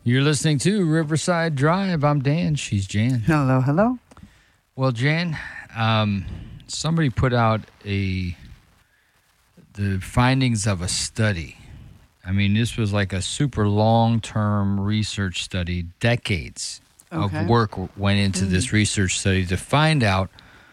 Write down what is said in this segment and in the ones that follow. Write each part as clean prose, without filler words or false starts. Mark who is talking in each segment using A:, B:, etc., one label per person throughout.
A: You're listening to Riverside Drive. I'm Dan. She's Jan.
B: Hello, hello.
A: Well, Jan, somebody put out the findings of a study. I mean, this was like a super long-term research study. Decades of work went into this research study to find out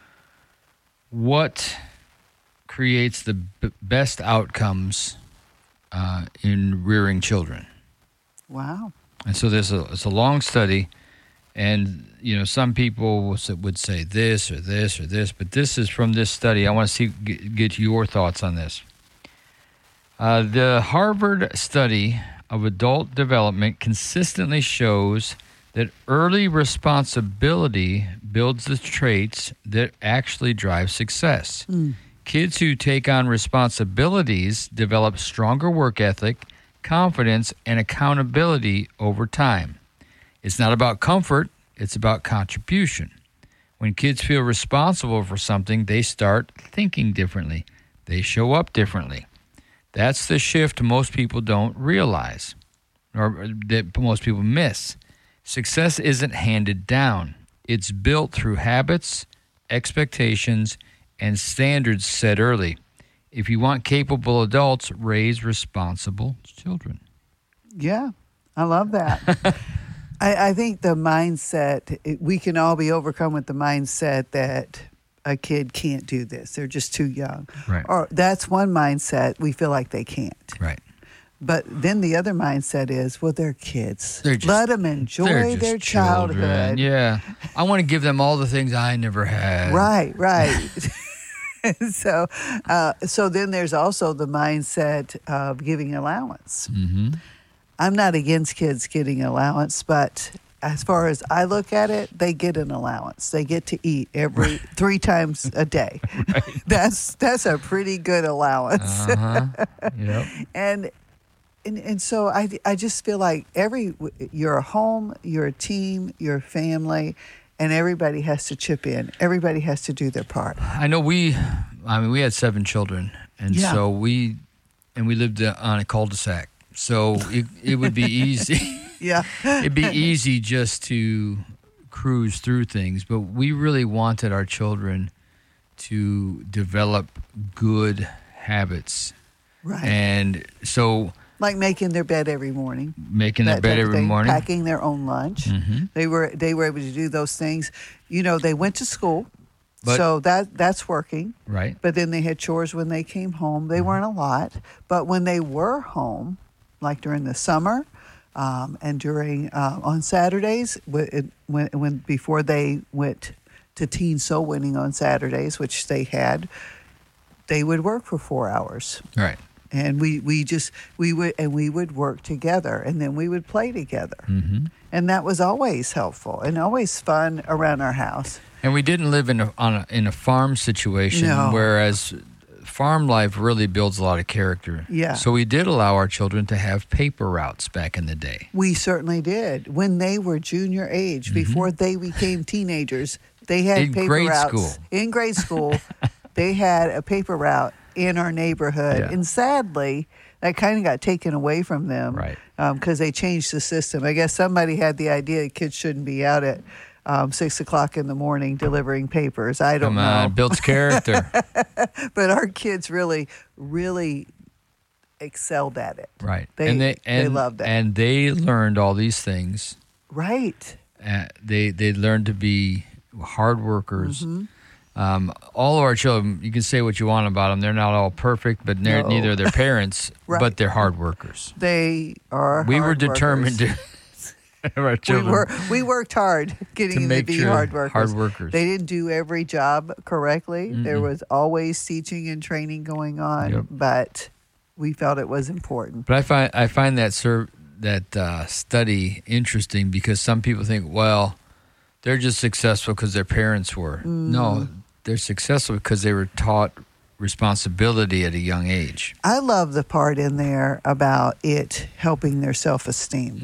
A: what creates the best outcomes in rearing children.
B: Wow.
A: And so it's a long study, and some people would say this or this or this, but this is from this study. I want to get your thoughts on this. The Harvard study of adult development consistently shows that early responsibility builds the traits that actually drive success. Kids who take on responsibilities develop stronger work ethic, confidence, and accountability over time. It's not about comfort, it's about contribution. When kids feel responsible for something, they start thinking differently. They show up differently. That's the shift most people don't realize, or that most people miss. Success isn't handed down. It's built through habits, expectations, and standards set early. If you want capable adults, raise responsible children.
B: Yeah, I love that. I think the mindset, we can all be overcome with the mindset that a kid can't do this. They're just too young.
A: Right.
B: Or that's one mindset. We feel like they can't.
A: Right.
B: But then the other mindset is, well, they're kids. Let them enjoy
A: their
B: childhood. Childhood.
A: Yeah. I want to give them all the things I never had.
B: Right. So then there's also the mindset of giving allowance.
A: Mm-hmm.
B: I'm not against kids getting allowance, but as far as I look at it, they get an allowance. They get to eat every 3 times a day.
A: Right.
B: That's a pretty good allowance.
A: Yep.
B: And so I just feel like you're a home, you're a team, you're a family, and everybody has to chip in. Everybody has to do their part.
A: I know we had 7 children, and so we lived on a cul-de-sac. So it would be easy.
B: Yeah.
A: It'd be easy just to cruise through things, but we really wanted our children to develop good habits.
B: Right.
A: And so...
B: like making their bed every morning. Packing their own lunch.
A: Mm-hmm.
B: They were able to do those things. They went to school, so that's working.
A: Right.
B: But then they had chores when they came home. They weren't a lot, but when they were home, like during the summer, and during on Saturdays, before they went to teen soul winning on Saturdays, which they would work for 4 hours.
A: Right.
B: And we would work together, and then we would play together.
A: Mm-hmm.
B: And that was always helpful and always fun around our house.
A: And we didn't live in a farm situation, whereas farm life really builds a lot of character.
B: Yeah.
A: So we did allow our children to have paper routes back in the day.
B: We certainly did. When they were junior age, before they became teenagers, they had paper routes. In grade school, they had a paper route in our neighborhood. And sadly, that kind of got taken away from them.
A: Right.
B: Because they changed the system. I guess somebody had the idea that kids shouldn't be out at 6 o'clock in the morning delivering papers. I don't know.
A: Come on, builds character.
B: But our kids really, really excelled at it.
A: Right.
B: They loved that.
A: And they learned all these things.
B: Right.
A: They learned to be hard workers. Mm-hmm. All of our children, you can say what you want about them. They're not all perfect, but neither are their parents, but they're hard workers.
B: They are
A: We were determined to have our children.
B: We worked hard getting them to be hard workers. They didn't do every job correctly. Mm-mm. There was always teaching and training going on, but we felt it was important.
A: But I find that study interesting because some people think, well, they're just successful because their parents were. No, they're successful because they were taught responsibility at a young age.
B: I love the part in there about it helping their self-esteem.